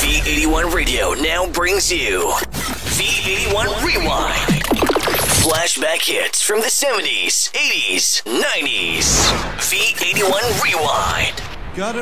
V81 Radio now brings you V81 Rewind. Flashback hits from the 70s, 80s, 90s. V81 Rewind. Got a